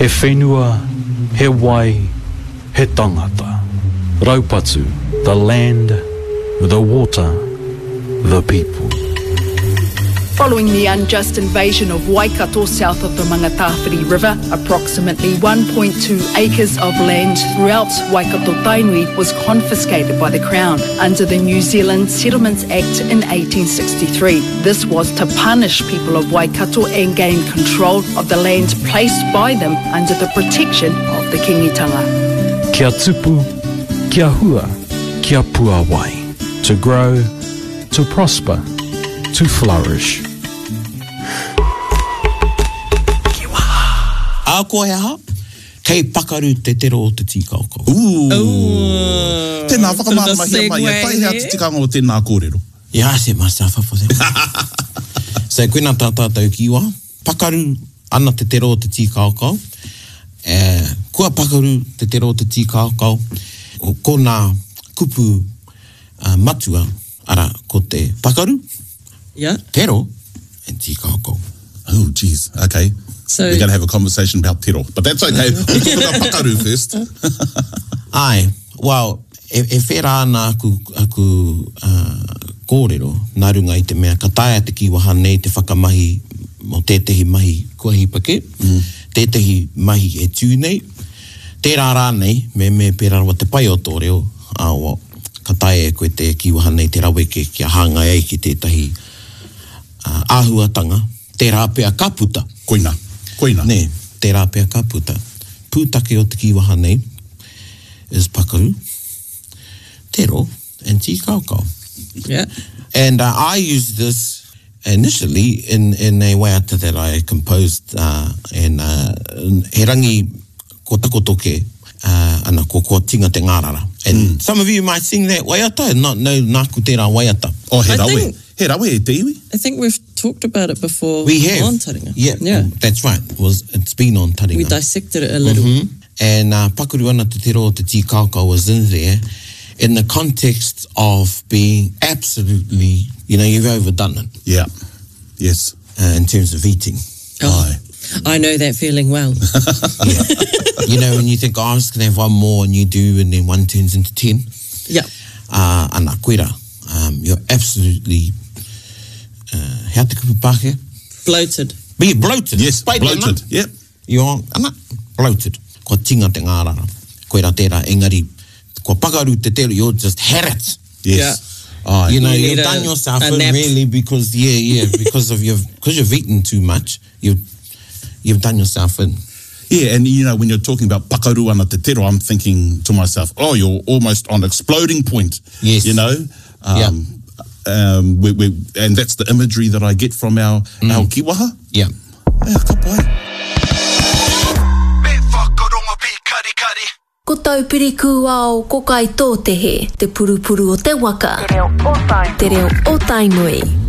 He whenua, he wai, he tangata. Raupatu, the land, the water, the people. Following the unjust invasion of Waikato south of the Mangatawhiri River, approximately 1.2 acres of land throughout Waikato Tainui was confiscated by the Crown under the New Zealand Settlements Act in 1863. This was to punish people of Waikato and gain control of the land placed by them under the protection of the kingitanga. Kia tupu, kia hua, kia pua wai. To grow, to prosper, to flourish. A koe aha, kei pakaru te tero o te tīkaukau. Tēnā whakamāmahi mai, e whaihea te tikanga o tēnā kōrero. Ia, se masafa for them. So, koina tātātou kiwa, pakaru ana te tero o te tīkaukau. Kua pakaru te tero o te tīkaukau, ko nā kupu matua, ara, ko te pakaru, tero, and tīkaukau. Oh, geez, okay. So, we're going to have a conversation about tero, but that's okay. We'll talk about pakaru first. Ai, well, e whera ana aku kōrero, nā runga i te mea, ka taia te kiwaha nei te whakamahi mo tētehi mahi kua hipake, tētehi mahi e tū nei, tērā rā nei, me pērā te pai o tō reo, ka taia e koe te kiwaha nei te raweke kia hanga ei ki tētahi āhuatanga, tērā pēa ka puta. Koina. Ne, tērā pēa ka puta. Pūtake o te kiwaha nei is pakaru, tero, and tīkaukau. Yeah. And I used this initially in a waiata that I composed and he rangi ko takotoke ana ko tinga te ngārara. And some of you might sing that waiata and not know nāku tērā waiata. Oh, he rawe. He rawe e te iwi. I think we've talked about it before. We have. On Taringa. Yeah, that's right. It's been on Taringa. We dissected it a little. And pakuru ana te tero o te tīkaukau was in there in the context of being absolutely, you've overdone it. Yeah. Yes. In terms of eating. Oh, I know that feeling well. Yeah. When you think, I'm just going to have one more, and you do, and then one turns into 10. Yeah. Ana koera, you're absolutely, how te kupu Pākehā? Bloated. Be bloated. Yes, bloated. Yep. You're bloated. Ko tinga te ngārara. Koera tērā, engari, ko pakaru te tero, you're just had it. Yes. Yeah. You've done yourself in really because, because you've eaten too much, you've done yourself in. Yeah, and when you're talking about pakaru ana te tero, I'm thinking to myself, you're almost on exploding point. Yes. And that's the imagery that I get from our kiwaha. Yeah. Ka pai. Ko tau piriku ao ko kai tō tehe, te purupuru o te waka. Te reo o Tainui.